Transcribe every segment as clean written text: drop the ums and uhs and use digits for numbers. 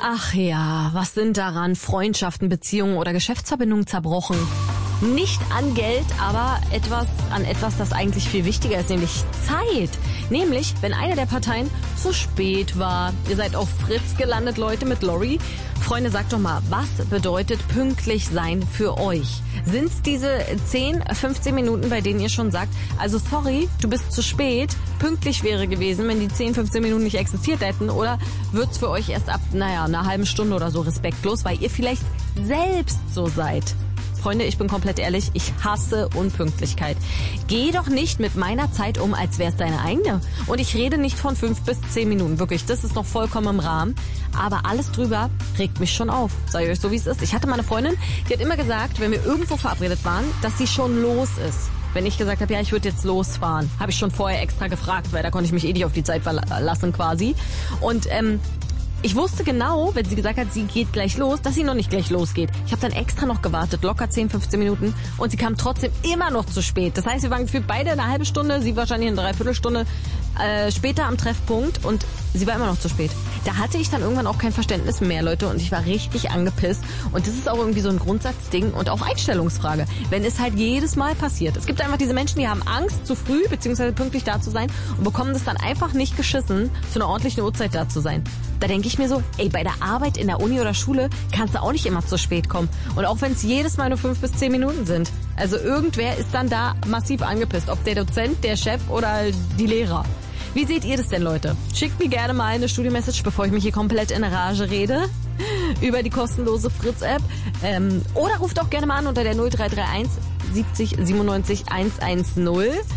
Ach ja, was sind daran Freundschaften, Beziehungen oder Geschäftsverbindungen zerbrochen? Nicht an Geld, aber an etwas, das eigentlich viel wichtiger ist, nämlich Zeit. Nämlich, wenn eine der Parteien zu spät war. Ihr seid auf Fritz gelandet, Leute, mit Lori. Freunde, sagt doch mal, was bedeutet pünktlich sein für euch? Sind's diese 10, 15 Minuten, bei denen ihr schon sagt, also sorry, du bist zu spät, pünktlich wäre gewesen, wenn die 10, 15 Minuten nicht existiert hätten? Oder wird's für euch erst ab, einer halben Stunde oder so respektlos, weil ihr vielleicht selbst so seid? Freunde, ich bin komplett ehrlich, ich hasse Unpünktlichkeit. Geh doch nicht mit meiner Zeit um, als wär's deine eigene. Und ich rede nicht von 5 bis 10 Minuten, wirklich, das ist noch vollkommen im Rahmen. Aber alles drüber regt mich schon auf, sag ich euch so, wie es ist. Ich hatte mal eine Freundin, die hat immer gesagt, wenn wir irgendwo verabredet waren, dass sie schon los ist. Wenn ich gesagt habe, ja, ich würde jetzt losfahren, habe ich schon vorher extra gefragt, weil da konnte ich mich nicht auf die Zeit verlassen quasi. Und ich wusste genau, wenn sie gesagt hat, sie geht gleich los, dass sie noch nicht gleich losgeht. Ich habe dann extra noch gewartet, locker 10, 15 Minuten und sie kam trotzdem immer noch zu spät. Das heißt, wir waren gefühlt beide eine halbe Stunde, sie wahrscheinlich eine Dreiviertelstunde später am Treffpunkt und sie war immer noch zu spät. Da hatte ich dann irgendwann auch kein Verständnis mehr, Leute, und ich war richtig angepisst. Und das ist auch irgendwie so ein Grundsatzding und auch Einstellungsfrage. Wenn es halt jedes Mal passiert. Es gibt einfach diese Menschen, die haben Angst, zu früh bzw. pünktlich da zu sein und bekommen das dann einfach nicht geschissen, zu einer ordentlichen Uhrzeit da zu sein. Da denke ich mir so, ey, bei der Arbeit in der Uni oder Schule kannst du auch nicht immer zu spät kommen. Und auch wenn es jedes Mal nur 5 bis 10 Minuten sind. Also irgendwer ist dann da massiv angepisst. Ob der Dozent, der Chef oder die Lehrer. Wie seht ihr das denn, Leute? Schickt mir gerne mal eine Studio-Message, bevor ich mich hier komplett in Rage rede. Über die kostenlose Fritz-App. Oder ruft auch gerne mal an unter der 0331 70 97 110.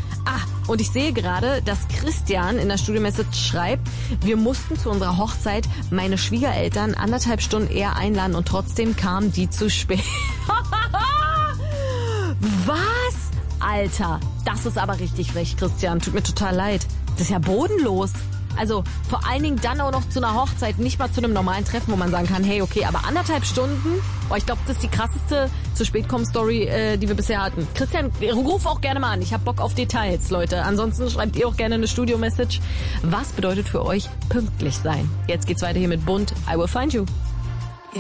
Und ich sehe gerade, dass Christian in der Studio-Message schreibt, wir mussten zu unserer Hochzeit meine Schwiegereltern 1,5 Stunden eher einladen und trotzdem kamen die zu spät. Was? Alter, das ist aber richtig frech, Christian. Tut mir total leid. Das ist ja bodenlos. Also vor allen Dingen dann auch noch zu einer Hochzeit, nicht mal zu einem normalen Treffen, wo man sagen kann, hey, okay, aber 1,5 Stunden? Ich glaube, das ist die krasseste Zu-Spät-Kommen-Story, die wir bisher hatten. Christian, ruf auch gerne mal an. Ich habe Bock auf Details, Leute. Ansonsten schreibt ihr auch gerne eine Studio-Message. Was bedeutet für euch pünktlich sein? Jetzt geht's weiter hier mit Bunt. I Will Find You.